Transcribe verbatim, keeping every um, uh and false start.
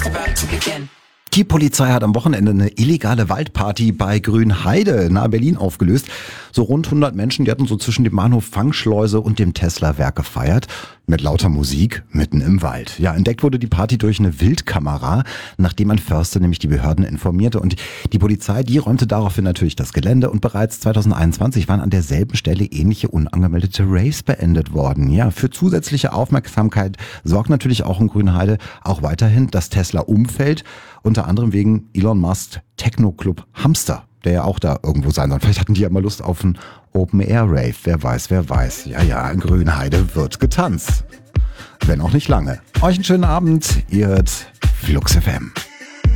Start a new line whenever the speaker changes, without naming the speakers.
Die Polizei hat am Wochenende eine illegale Waldparty bei Grünheide nahe Berlin aufgelöst. So rund hundert Menschen, die hatten so zwischen dem Bahnhof Fangschleuse und dem Tesla-Werk gefeiert. Mit lauter Musik mitten im Wald. Ja, entdeckt wurde die Party durch eine Wildkamera, nachdem ein Förster nämlich die Behörden informierte. Und die Polizei, die räumte daraufhin natürlich das Gelände. Und bereits zweitausendeinundzwanzig waren an derselben Stelle ähnliche unangemeldete Raves beendet worden. Ja, für zusätzliche Aufmerksamkeit sorgt natürlich auch in Grünheide auch weiterhin das Tesla-Umfeld. Unter anderem wegen Elon Musk Techno-Club Hamster, der ja auch da irgendwo sein soll. Vielleicht hatten die ja mal Lust auf einen Open-Air-Rave. Wer weiß, wer weiß. Ja, ja, in Grünheide wird getanzt. Wenn auch nicht lange. Euch einen schönen Abend. Ihr hört Flux F M.